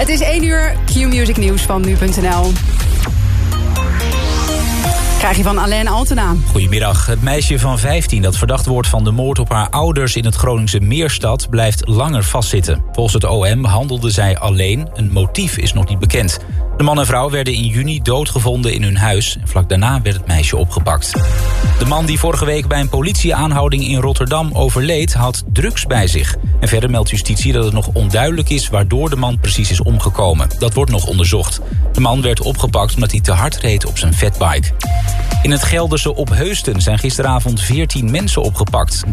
Het is 1 uur, Q-Music nieuws van nu.nl. Krijg je van Alain Altena. Goedemiddag. Het meisje van 15 dat verdacht wordt van de moord op haar ouders in het Groningse Meerstad blijft langer vastzitten. Volgens het OM handelde zij alleen. Een motief is nog niet bekend. De man en vrouw werden in juni doodgevonden in hun huis. En vlak daarna werd het meisje opgepakt. De man die vorige week bij een politieaanhouding in Rotterdam overleed, had drugs bij zich. En verder meldt justitie dat het nog onduidelijk is waardoor de man precies is omgekomen. Dat wordt nog onderzocht. De man werd opgepakt omdat hij te hard reed op zijn fatbike. In het Gelderse Opheusden zijn gisteravond 14 mensen opgepakt.